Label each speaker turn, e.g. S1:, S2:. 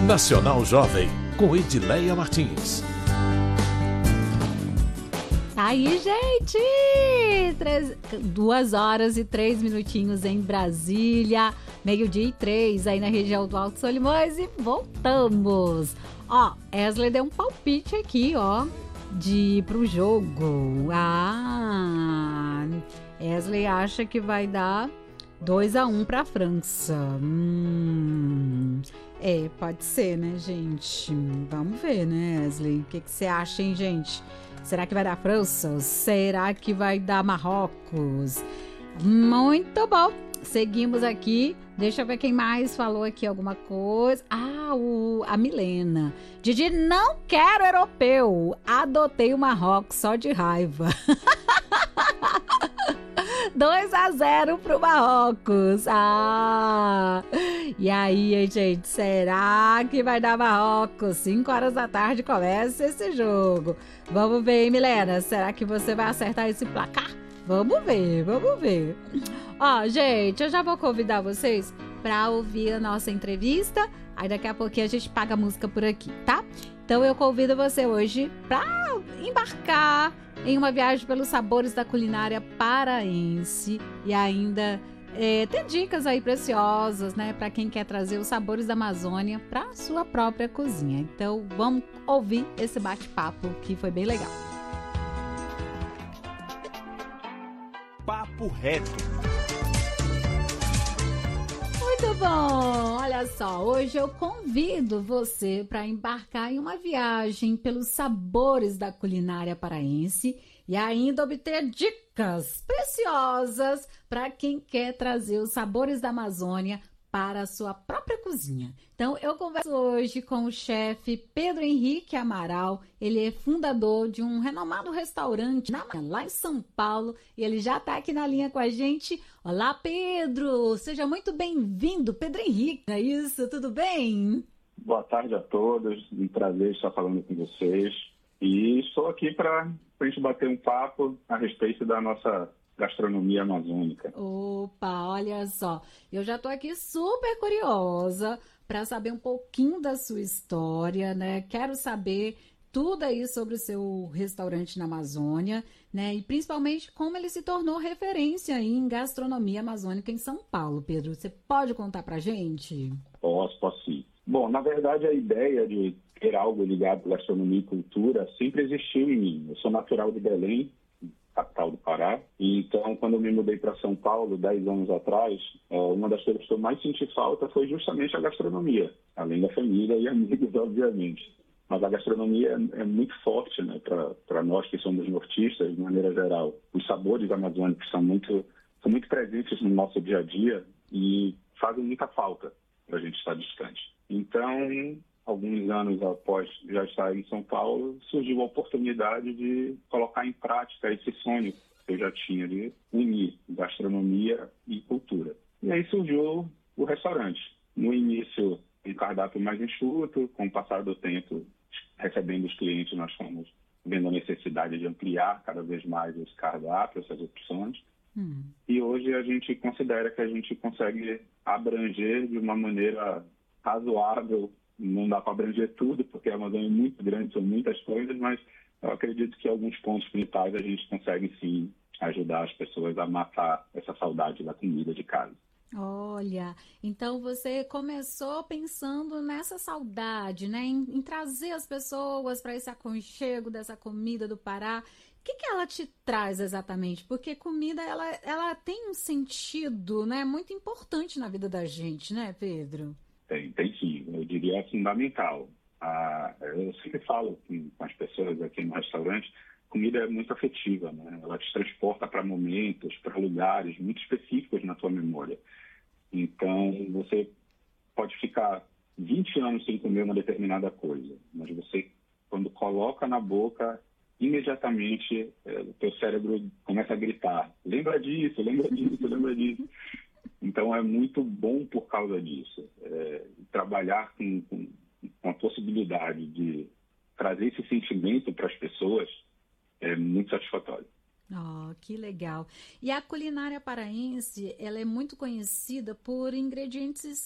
S1: Nacional Jovem, com Edileia Martins.
S2: Aí, gente! 2h03 em Brasília, 12h03 aí na região do Alto Solimões e voltamos. Ó, Wesley deu um palpite aqui, ó, pro jogo. Wesley acha que vai dar 2-1 pra França. Pode ser, né, gente? Vamos ver, né, Wesley? O que você acha, hein, gente? Será que vai dar França? Será que vai dar Marrocos? Muito bom. Seguimos aqui. Deixa eu ver quem mais falou aqui alguma coisa. A Milena. Didi, não quero europeu. Adotei o Marrocos só de raiva. 2-0 pro Marrocos. E aí, gente, será que vai dar Marrocos? 5h da tarde começa esse jogo. Vamos ver, hein, Milena? Será que você vai acertar esse placar? Vamos ver. Ó, gente, eu já vou convidar vocês para ouvir a nossa entrevista. Aí daqui a pouquinho a gente paga a música por aqui, tá? Então eu convido você hoje para embarcar em uma viagem pelos sabores da culinária paraense e ainda ter dicas aí preciosas, né, para quem quer trazer os sabores da Amazônia para sua própria cozinha. Então vamos ouvir esse bate-papo que foi bem legal.
S3: Papo Reto.
S2: Muito bom! Olha só, hoje eu convido você para embarcar em uma viagem pelos sabores da culinária paraense e ainda obter dicas preciosas para quem quer trazer os sabores da Amazônia para a sua própria cozinha. Então, eu converso hoje com o chefe Pedro Henrique Amaral. Ele é fundador de um renomado restaurante lá em São Paulo e ele já está aqui na linha com a gente. Olá, Pedro! Seja muito bem-vindo, Pedro Henrique. É isso, tudo bem?
S4: Boa tarde a todos. Um prazer estar falando com vocês. E estou aqui para a gente bater um papo a respeito da nossa gastronomia amazônica.
S2: Opa, olha só, eu já tô aqui super curiosa para saber um pouquinho da sua história, né? Quero saber tudo aí sobre o seu restaurante na Amazônia, né? E principalmente como ele se tornou referência aí em gastronomia amazônica em São Paulo. Pedro, você pode contar pra gente?
S4: Posso sim. Bom, na verdade a ideia de ter algo ligado à gastronomia e cultura sempre existiu em mim. Eu sou natural de Belém, capital do Pará. E então, quando eu me mudei para São Paulo, 10 anos atrás, uma das coisas que eu mais senti falta foi justamente a gastronomia, além da família e amigos, obviamente. Mas a gastronomia é muito forte, né, para nós que somos nortistas, de maneira geral. Os sabores amazônicos são muito presentes no nosso dia a dia e fazem muita falta para a gente estar distante. Então, alguns anos após já estar em São Paulo, surgiu a oportunidade de colocar em prática esse sonho que eu já tinha de unir gastronomia e cultura. E aí surgiu o restaurante. No início, um cardápio mais enxuto, com o passar do tempo, recebendo os clientes, nós fomos vendo a necessidade de ampliar cada vez mais esse cardápio, essas opções. E hoje a gente considera que a gente consegue abranger de uma maneira razoável. Não dá para abranger tudo, porque a Amazônia é muito grande, são muitas coisas, mas eu acredito que alguns pontos principais a gente consegue, sim, ajudar as pessoas a matar essa saudade da comida de casa.
S2: Olha, então você começou pensando nessa saudade, né? Em trazer as pessoas para esse aconchego dessa comida do Pará. O que ela te traz exatamente? Porque comida, ela tem um sentido, né, muito importante na vida da gente, né, Pedro?
S4: Tem sim. Eu diria é fundamental. Eu sempre falo com as pessoas aqui no restaurante, comida é muito afetiva, né? Ela te transporta para momentos, para lugares muito específicos na tua memória. Então, você pode ficar 20 anos sem comer uma determinada coisa, mas você, quando coloca na boca, imediatamente o teu cérebro começa a gritar: lembra disso, lembra disso, lembra disso. Então, é muito bom por causa disso. Trabalhar com a possibilidade de trazer esse sentimento para as pessoas é muito satisfatório.
S2: Oh, que legal. E a culinária paraense, ela é muito conhecida por ingredientes